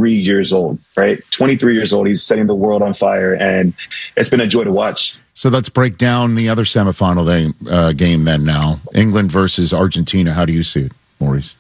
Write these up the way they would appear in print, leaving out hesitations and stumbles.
23 years old, right? 23 years old. He's setting the world on fire, and it's been a joy to watch. So let's break down the other semifinal game then now. England versus Argentina. How do you see it, Maurice?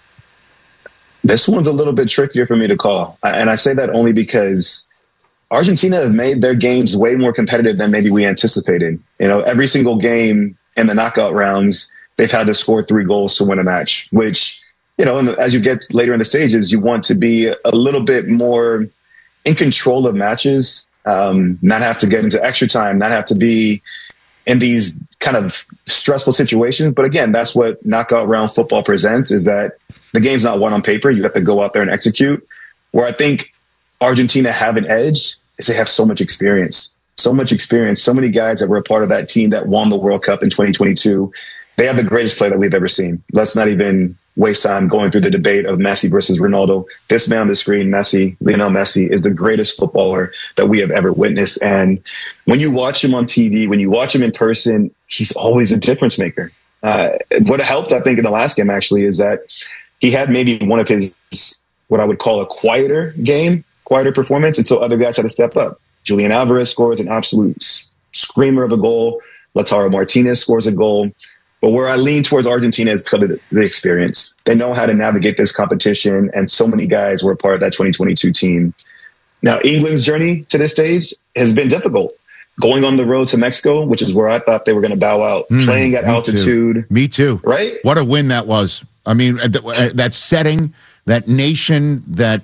This one's a little bit trickier for me to call. And I say that only because Argentina have made their games way more competitive than maybe we anticipated. You know, every single game in the knockout rounds, they've had to score 3 goals to win a match, which, you know, as you get later in the stages, you want to be a little bit more in control of matches, not have to get into extra time, not have to be in these kind of stressful situations. But again, that's what knockout round football presents, is that the game's not won on paper. You have to go out there and execute. Where I think Argentina have an edge is they have so much experience, so many guys that were a part of that team that won the World Cup in 2022. They have the greatest play that we've ever seen. Let's not even waste time going through the debate of Messi versus Ronaldo. This man on the screen, Messi, Lionel Messi, is the greatest footballer that we have ever witnessed. And when you watch him on TV, when you watch him in person, he's always a difference maker. What helped, I think, in the last game actually is that he had maybe one of his, what I would call a quieter performance until other guys had to step up. Julian Alvarez scores an absolute screamer of a goal. Lautaro Martinez scores a goal. But where I lean towards Argentina is because of the experience. They know how to navigate this competition, and so many guys were a part of that 2022 team. Now, England's journey to this stage has been difficult. Going on the road to Mexico, which is where I thought they were going to bow out, playing at altitude. Me too. Right? What a win that was. I mean, that setting, that nation, that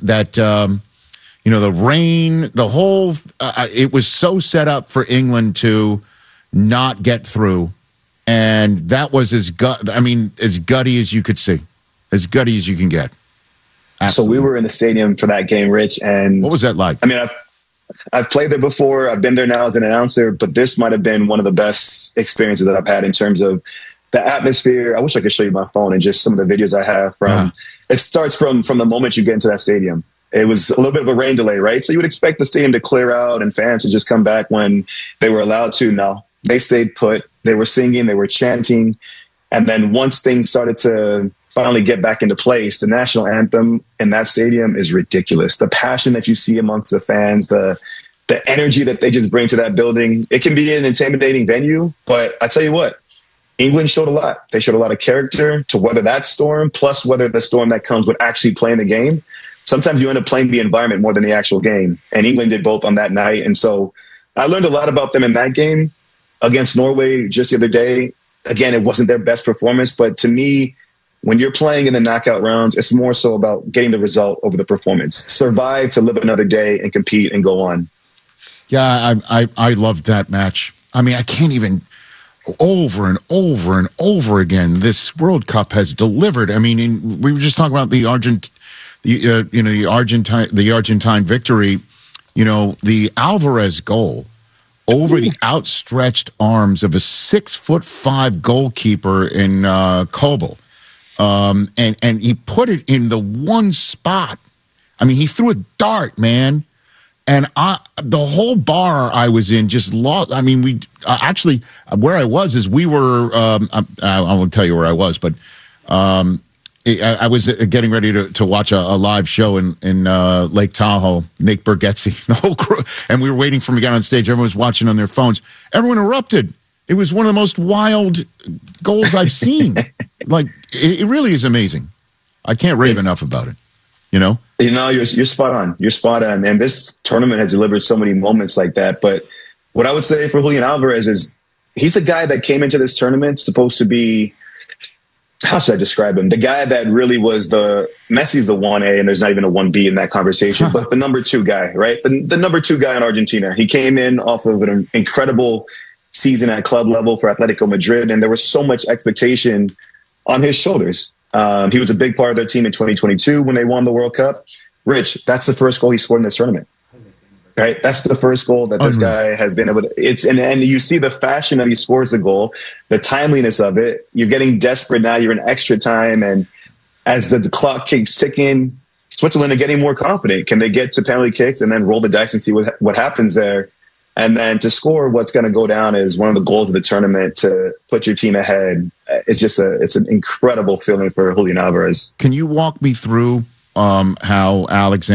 you know, the rain, the whole, it was so set up for England to not get through. And that was as gutty as you could see, as gutty as you can get. Absolutely. So we were in the stadium for that game, Rich. And what was that like? I mean, I've played there before. I've been there now as an announcer, but this might have been one of the best experiences that I've had in terms of the atmosphere. I wish I could show you my phone and just some of the videos I have from. It starts from the moment you get into that stadium. It was a little bit of a rain delay, right? So you would expect the stadium to clear out and fans to just come back when they were allowed to. No, they stayed put. They were singing, they were chanting. And then once things started to finally get back into place, the national anthem in that stadium is ridiculous. The passion that you see amongst the fans, the energy that they just bring to that building. It can be an intimidating venue, but I tell you what, England showed a lot. They showed a lot of character to weather that storm, plus weather the storm that comes with actually playing the game. Sometimes you end up playing the environment more than the actual game. And England did both on that night. And so I learned a lot about them in that game. Against Norway just the other day, again, it wasn't their best performance. But to me, when you're playing in the knockout rounds, it's more so about getting the result over the performance. Survive to live another day and compete and go on. Yeah, I loved that match. I mean, I can't even, over and over and over again, this World Cup has delivered. I mean, we were just talking about the Argentine victory. You know, the Alvarez goal over the outstretched arms of a 6'5" goalkeeper in Kobel. And he put it in the one spot. I mean, he threw a dart, man. And the whole bar I was in just lost. I mean, we actually, where I was is we were, I won't tell you where I was, but I was getting ready to watch a live show in Lake Tahoe, Nate Bargatze, the whole crew, and we were waiting for him to get on stage. Everyone was watching on their phones. Everyone erupted. It was one of the most wild goals I've seen. Like, it really is amazing. I can't rave enough about it, you know? You know, you're spot on. You're spot on. And this tournament has delivered so many moments like that. But what I would say for Julian Alvarez is he's a guy that came into this tournament supposed to be, how should I describe him? The guy that really was Messi's the 1A, and there's not even a 1B in that conversation, but the number 2 guy, right? The number 2 guy in Argentina. He came in off of an incredible season at club level for Atletico Madrid, and there was so much expectation on his shoulders. He was a big part of their team in 2022 when they won the World Cup. Rich, that's the first goal he scored in this tournament. Right, that's the first goal that this guy has been able to. And you see the fashion that he scores the goal, the timeliness of it. You're getting desperate now. You're in extra time, and as the clock keeps ticking, Switzerland are getting more confident. Can they get to penalty kicks and then roll the dice and see what happens there? And then to score what's going to go down is one of the goals of the tournament to put your team ahead. It's an incredible feeling for Julian Alvarez. Can you walk me through how Alexander